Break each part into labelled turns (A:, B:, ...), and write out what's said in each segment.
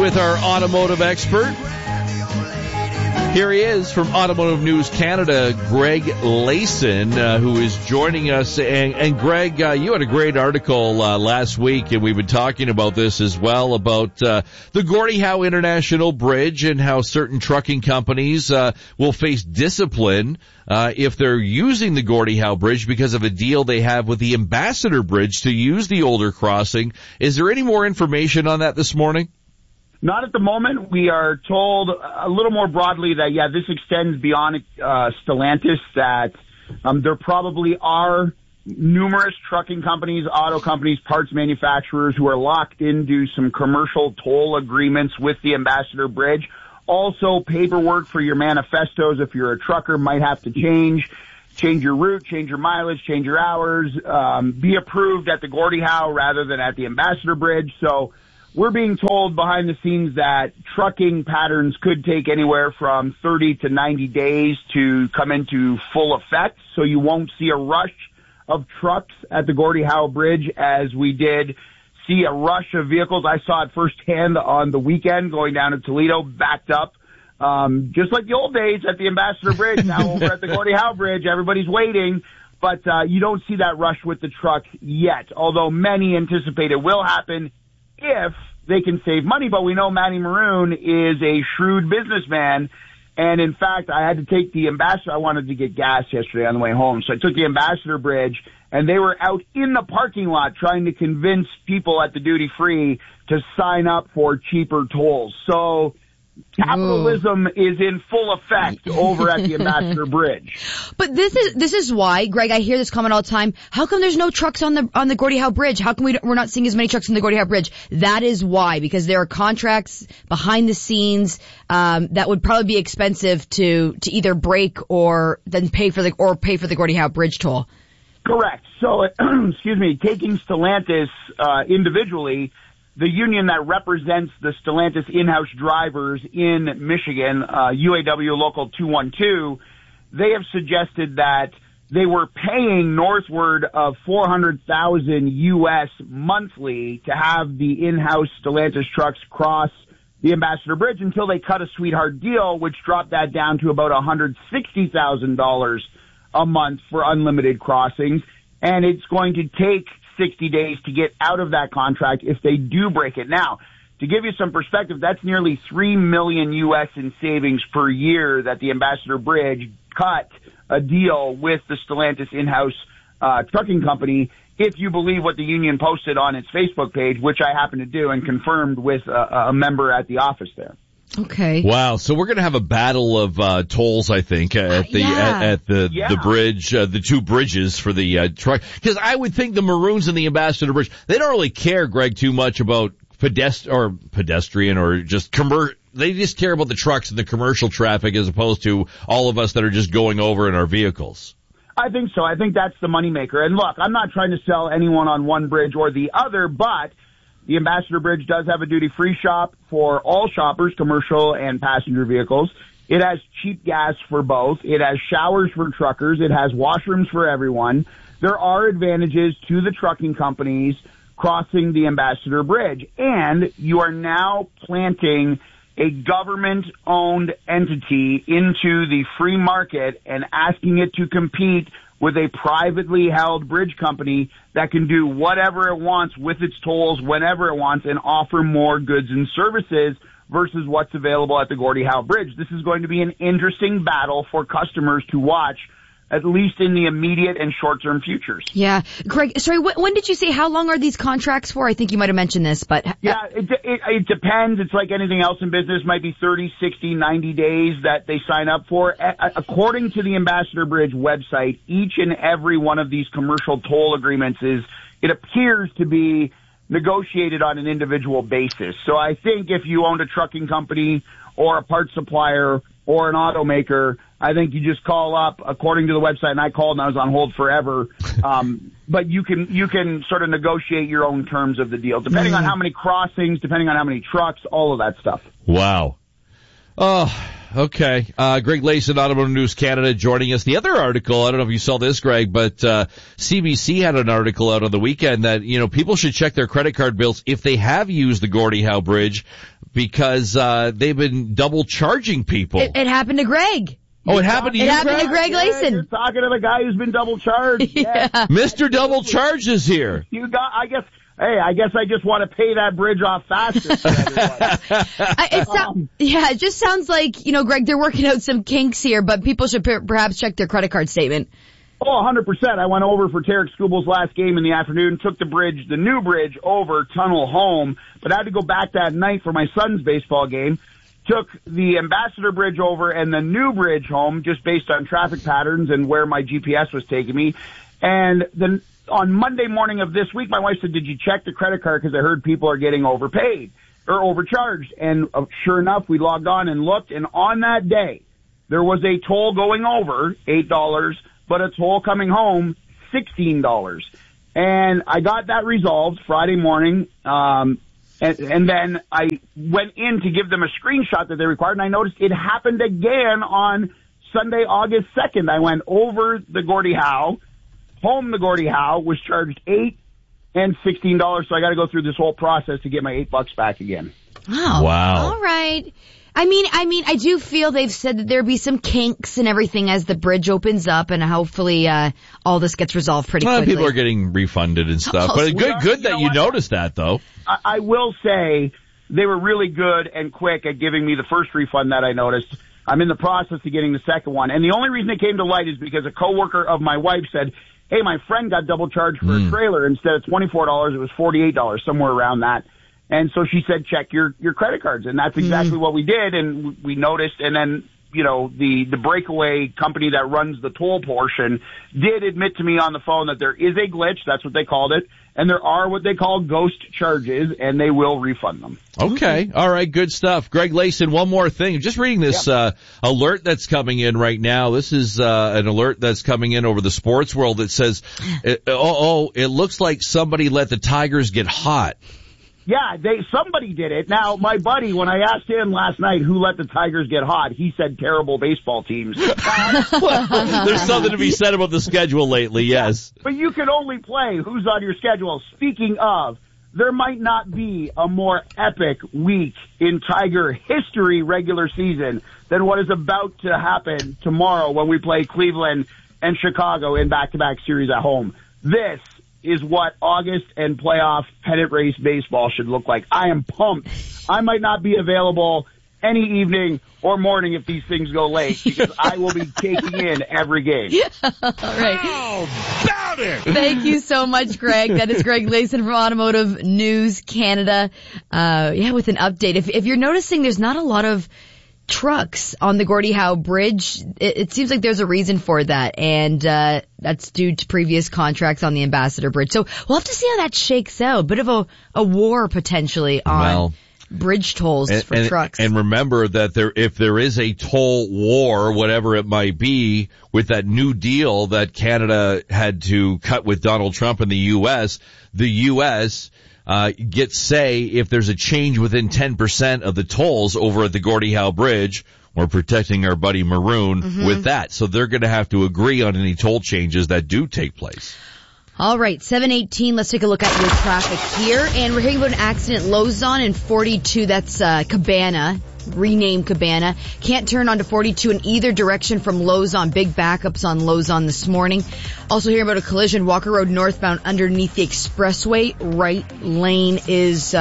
A: with our automotive expert. Here he is from Automotive News Canada, Greg Layson, who is joining us. And Greg, you had a great article last week, and we've been talking about this as well, about the Gordie Howe International Bridge and how certain trucking companies will face discipline if they're using the Gordie Howe Bridge because of a deal they have with the Ambassador Bridge to use the older crossing. Is there any more information on that this morning?
B: Not at the moment. We are told a little more broadly that, this extends beyond Stellantis, that there probably are numerous trucking companies, auto companies, parts manufacturers who are locked into some commercial toll agreements with the Ambassador Bridge. Also, paperwork for your manifestos, if you're a trucker, might have to change your route, change your mileage, change your hours, be approved at the Gordie Howe rather than at the Ambassador Bridge. So we're being told behind the scenes that trucking patterns could take anywhere from 30 to 90 days to come into full effect. So you won't see a rush of trucks at the Gordie Howe Bridge as we did see a rush of vehicles. I saw it firsthand on the weekend going down to Toledo, backed up. Just like the old days at the Ambassador Bridge, now over at the Gordie Howe Bridge, everybody's waiting. But you don't see that rush with the truck yet, although many anticipate it will happen if they can save money. But we know Matty Maroon is a shrewd businessman. And in fact, I had to take the Ambassador. I wanted to get gas yesterday on the way home. So I took the Ambassador Bridge, and they were out in the parking lot trying to convince people at the duty free to sign up for cheaper tolls. So capitalism is in full effect over at the Ambassador Bridge.
C: But this is why, Greg, I hear this comment all the time. How come there's no trucks on the Gordie Howe Bridge? How come we're not seeing as many trucks on the Gordie Howe Bridge? That is why, because there are contracts behind the scenes that would probably be expensive to either break or then pay for the Gordie Howe Bridge toll.
B: Correct. So, excuse me, taking Stellantis individually, the union that represents the Stellantis in-house drivers in Michigan, UAW Local 212, they have suggested that they were paying northward of $400,000 US monthly to have the in-house Stellantis trucks cross the Ambassador Bridge until they cut a sweetheart deal, which dropped that down to about $160,000 a month for unlimited crossings. And it's going to take 60 days to get out of that contract if they do break it. Now, to give you some perspective, that's nearly $3 million US in savings per year that the Ambassador Bridge cut a deal with the Stellantis in-house trucking company, if you believe what the union posted on its Facebook page, which I happen to do and confirmed with a member at the office there.
C: Okay.
A: Wow. So we're going to have a battle of tolls, I think, at the bridge, the two bridges for the truck. Because I would think the Maroons and the Ambassador Bridge, they don't really care, Greg, too much about pedestrian or just they just care about the trucks and the commercial traffic as opposed to all of us that are just going over in our vehicles.
B: I think so. I think that's the moneymaker. And look, I'm not trying to sell anyone on one bridge or the other, but the Ambassador Bridge does have a duty-free shop for all shoppers, commercial and passenger vehicles. It has cheap gas for both. It has showers for truckers. It has washrooms for everyone. There are advantages to the trucking companies crossing the Ambassador Bridge. And you are now planting a government-owned entity into the free market and asking it to compete with a privately held bridge company that can do whatever it wants with its tolls whenever it wants and offer more goods and services versus what's available at the Gordie Howe Bridge. This is going to be an interesting battle for customers to watch, at least in the immediate and short-term futures.
C: Yeah. Greg, sorry, when did you say how long are these contracts for? I think you might have mentioned this, but...
B: Yeah, it depends. It's like anything else in business. It might be 30, 60, 90 days that they sign up for. According to the Ambassador Bridge website, each and every one of these commercial toll agreements it appears to be negotiated on an individual basis. So I think if you owned a trucking company or a parts supplier or an automaker, I think you just call up according to the website, and I called and I was on hold forever. But you can sort of negotiate your own terms of the deal, depending on how many crossings, depending on how many trucks, all of that stuff.
A: Wow. Oh, okay. Greg Layson, Automotive News Canada, joining us. The other article, I don't know if you saw this, Greg, but CBC had an article out on the weekend that, people should check their credit card bills if they have used the Gordie Howe Bridge because they've been double charging people.
C: It happened to Greg.
A: Oh, it happened to you,
C: It happened to Greg Layson.
B: You're talking to the guy who's been double charged.
C: Yeah.
A: Mr. Double Charged is here.
B: I guess I just want to pay that bridge off faster for everybody.
C: It just sounds like, Greg, they're working out some kinks here, but people should perhaps check their credit card statement.
B: Oh, 100%. I went over for Tarek Skubel's last game in the afternoon, took the new bridge over, tunnel home, but I had to go back that night for my son's baseball game. Took the Ambassador Bridge over and the new bridge home just based on traffic patterns and where my GPS was taking me. And then on Monday morning of this week, my wife said, did you check the credit card? Because I heard people are getting overpaid or overcharged. And sure enough, we logged on and looked. And on that day, there was a toll going over, $8, but a toll coming home, $16. And I got that resolved Friday morning. And then I went in to give them a screenshot that they required, and I noticed it happened again on Sunday, August 2nd. I went over the Gordie Howe, home the Gordie Howe, was charged $8 and $16, so I got to go through this whole process to get my $8 back again.
C: Oh,
A: wow.
C: All right. I mean, I do feel they've said that there'll be some kinks and everything as the bridge opens up, and hopefully all this gets resolved pretty quickly.
A: People are getting refunded and stuff, but good that you noticed that, though.
B: I will say they were really good and quick at giving me the first refund that I noticed. I'm in the process of getting the second one, and the only reason it came to light is because a coworker of my wife said, hey, my friend got double charged for a trailer. Instead of $24, it was $48, somewhere around that. And so she said, check your credit cards. And that's exactly what we did. And we noticed. And then, the breakaway company that runs the toll portion did admit to me on the phone that there is a glitch. That's what they called it. And there are what they call ghost charges, and they will refund them.
A: Okay. All right. Good stuff. Greg Layson, one more thing. Just reading this alert that's coming in right now. This is an alert that's coming in over the sports world that says, it looks like somebody let the Tigers get hot.
B: Yeah, somebody did it. Now, my buddy, when I asked him last night who let the Tigers get hot, he said terrible baseball teams.
A: There's something to be said about the schedule lately, yes.
B: But you can only play who's on your schedule. Speaking of, there might not be a more epic week in Tiger history regular season than what is about to happen tomorrow when we play Cleveland and Chicago in back-to-back series at home. This is what August and playoff pennant race baseball should look like. I am pumped. I might not be available any evening or morning if these things go late because I will be taking in every game.
C: All right.
A: How about it?
C: Thank you so much, Greg. That is Greg Layson from Automotive News Canada. With an update. If you're noticing there's not a lot of trucks on the Gordie Howe Bridge, it seems like there's a reason for that, and that's due to previous contracts on the Ambassador Bridge. So we'll have to see how that shakes out. Bit of a war potentially on bridge tolls for trucks.
A: And remember that if there is a toll war, whatever it might be, with that new deal that Canada had to cut with Donald Trump in the U.S., the U.S. Gets say if there's a change within 10% of the tolls over at the Gordie Howe Bridge, we're protecting our buddy Maroon with that. So they're going to have to agree on any toll changes that do take place.
C: All right, 7:18. Let's take a look at your traffic here. And we're hearing about an accident at Lozon in 42. That's Cabana, renamed Cabana. Can't turn onto 42 in either direction from Lozon. Big backups on Lozon this morning. Also hearing about a collision, Walker Road northbound underneath the expressway. Right lane is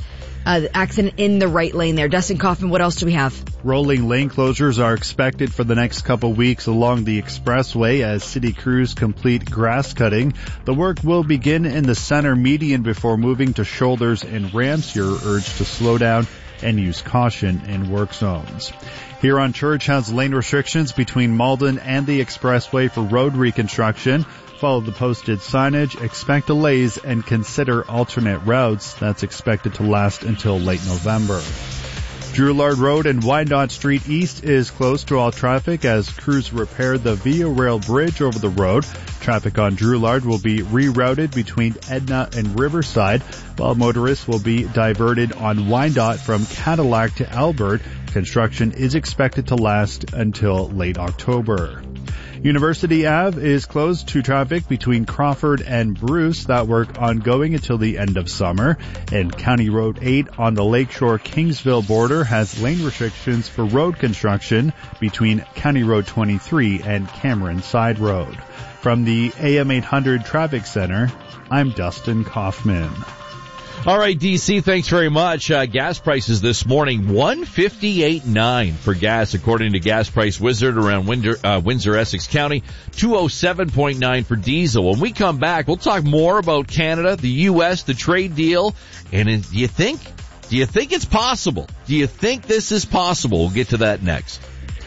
C: accident in the right lane there. Dustin Kaufman, what else do we have?
D: Rolling lane closures are expected for the next couple weeks along the expressway as city crews complete grass cutting. The work will begin in the center median before moving to shoulders and ramps. You're urged to slow down and use caution in work zones. Here on Church has lane restrictions between Malden and the expressway for road reconstruction. Follow the posted signage, expect delays, and consider alternate routes. That's expected to last until late November. Drouillard Road and Wyandotte Street East is closed to all traffic as crews repair the Via Rail Bridge over the road. Traffic on Drouillard will be rerouted between Edna and Riverside, while motorists will be diverted on Wyandotte from Cadillac to Albert. Construction is expected to last until late October. University Ave is closed to traffic between Crawford and Bruce. That work ongoing until the end of summer. And County Road 8 on the Lakeshore Kingsville border has lane restrictions for road construction between County Road 23 and Cameron Side Road. From the AM 800 Traffic Center, I'm Dustin Kaufman.
A: All right, DC, thanks very much. Gas prices this morning, $1.58.9 for gas, according to Gas Price Wizard around Windsor, Essex County, $207.9 for diesel. When we come back, we'll talk more about Canada, the U.S., the trade deal, and do you think it's possible? Do you think this is possible? We'll get to that next.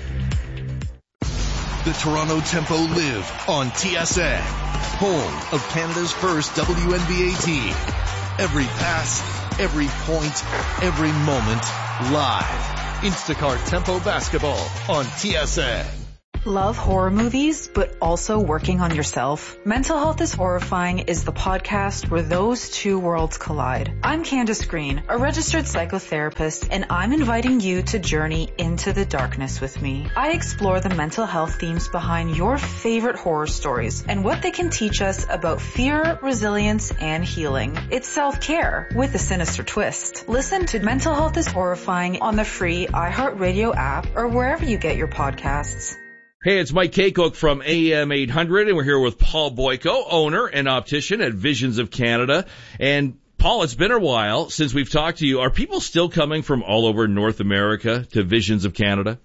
E: The Toronto Tempo live on TSN, home of Canada's first WNBA team. Every pass, every point, every moment, live. Instacart Tempo Basketball on TSN.
F: Love horror movies, but also working on yourself? Mental Health is Horrifying is the podcast where those two worlds collide. I'm Candace Green, a registered psychotherapist, and I'm inviting you to journey into the darkness with me. I explore the mental health themes behind your favorite horror stories and what they can teach us about fear, resilience, and healing. It's self-care with a sinister twist. Listen to Mental Health is Horrifying on the free iHeartRadio app or wherever you get your podcasts.
A: Hey, it's Mike Kaycook from AM 800, and we're here with Paul Boyko, owner and optician at Visions of Canada. And Paul, it's been a while since we've talked to you. Are people still coming from all over North America to Visions of Canada?